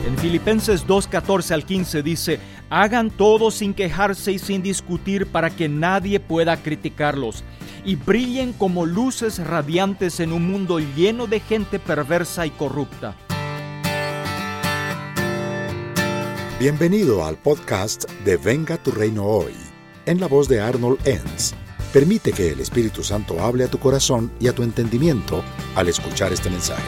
En Filipenses 2:14 al 15 dice: hagan todo sin quejarse y sin discutir para que nadie pueda criticarlos, y brillen como luces radiantes en un mundo lleno de gente perversa y corrupta. Bienvenido al podcast de Venga tu Reino Hoy, en la voz de Arnold Enns. Permite que el Espíritu Santo hable a tu corazón y a tu entendimiento al escuchar este mensaje.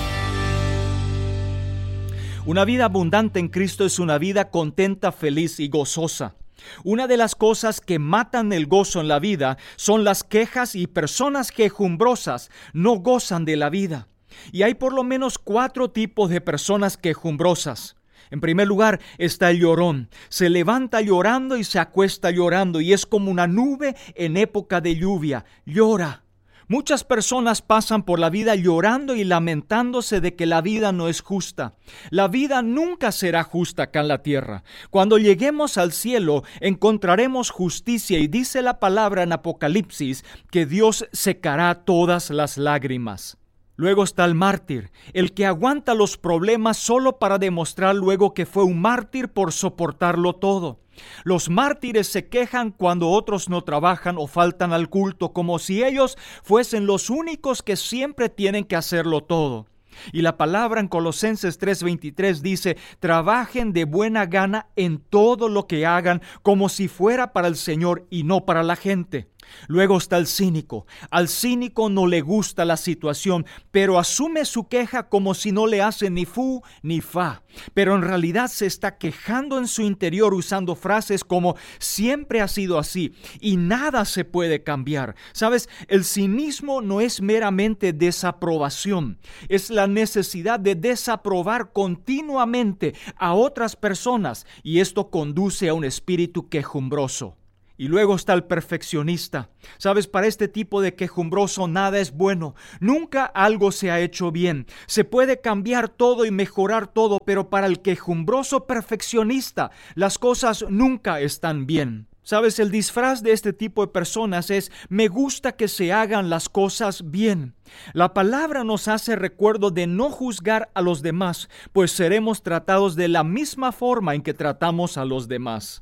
Una vida abundante en Cristo es una vida contenta, feliz y gozosa. Una de las cosas que matan el gozo en la vida son las quejas, y personas quejumbrosas no gozan de la vida. Y hay por lo menos 4 tipos de personas quejumbrosas. En primer lugar está el llorón. Se levanta llorando y se acuesta llorando, y es como una nube en época de lluvia. Llora. Muchas personas pasan por la vida llorando y lamentándose de que la vida no es justa. La vida nunca será justa acá en la tierra. Cuando lleguemos al cielo encontraremos justicia, y dice la palabra en Apocalipsis que Dios secará todas las lágrimas. Luego está el mártir, el que aguanta los problemas solo para demostrar luego que fue un mártir por soportarlo todo. Los mártires se quejan cuando otros no trabajan o faltan al culto, como si ellos fuesen los únicos que siempre tienen que hacerlo todo. Y la palabra en Colosenses 3:23 dice: trabajen de buena gana en todo lo que hagan, como si fuera para el Señor y no para la gente. Luego está el cínico. Al cínico no le gusta la situación, pero asume su queja como si no le hace ni fu ni fa. Pero en realidad se está quejando en su interior usando frases como: siempre ha sido así y nada se puede cambiar. ¿Sabes? El cinismo no es meramente desaprobación, es la necesidad de desaprobar continuamente a otras personas, y esto conduce a un espíritu quejumbroso. Y luego está el perfeccionista. ¿Sabes? Para este tipo de quejumbroso nada es bueno. Nunca algo se ha hecho bien. Se puede cambiar todo y mejorar todo, pero para el quejumbroso perfeccionista las cosas nunca están bien. ¿Sabes? El disfraz de este tipo de personas es: me gusta que se hagan las cosas bien. La palabra nos hace recuerdo de no juzgar a los demás, pues seremos tratados de la misma forma en que tratamos a los demás.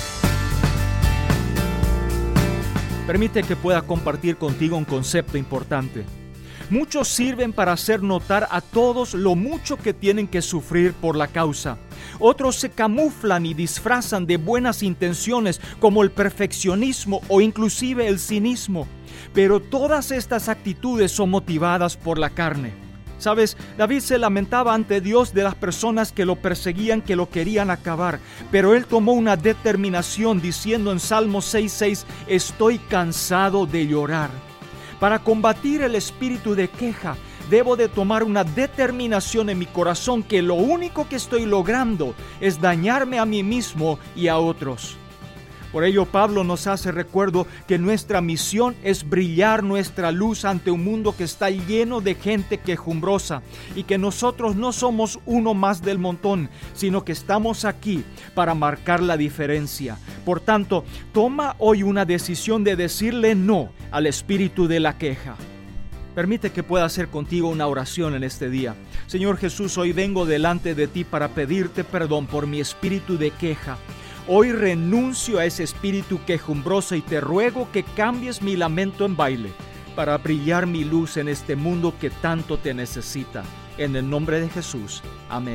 Permite que pueda compartir contigo un concepto importante. Muchos sirven para hacer notar a todos lo mucho que tienen que sufrir por la causa. Otros se camuflan y disfrazan de buenas intenciones, como el perfeccionismo o inclusive el cinismo. Pero todas estas actitudes son motivadas por la carne. ¿Sabes? David se lamentaba ante Dios de las personas que lo perseguían, que lo querían acabar. Pero él tomó una determinación diciendo en Salmo 6:6: estoy cansado de llorar. Para combatir el espíritu de queja, debo de tomar una determinación en mi corazón que lo único que estoy logrando es dañarme a mí mismo y a otros. Por ello, Pablo nos hace recuerdo que nuestra misión es brillar nuestra luz ante un mundo que está lleno de gente quejumbrosa, y que nosotros no somos uno más del montón, sino que estamos aquí para marcar la diferencia. Por tanto, toma hoy una decisión de decirle no al espíritu de la queja. Permite que pueda hacer contigo una oración en este día. Señor Jesús, hoy vengo delante de ti para pedirte perdón por mi espíritu de queja. Hoy renuncio a ese espíritu quejumbroso y te ruego que cambies mi lamento en baile para brillar mi luz en este mundo que tanto te necesita. En el nombre de Jesús. Amén.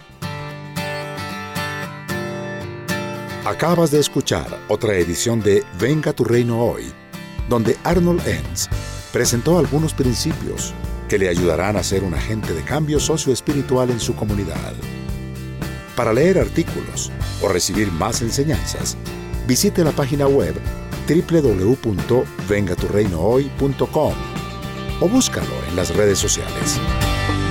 Acabas de escuchar otra edición de Venga tu Reino Hoy, donde Arnold Enns presentó algunos principios que le ayudarán a ser un agente de cambio socioespiritual en su comunidad. Para leer artículos o recibir más enseñanzas, visite la página web www.vengaturreinohoy.com o búscalo en las redes sociales.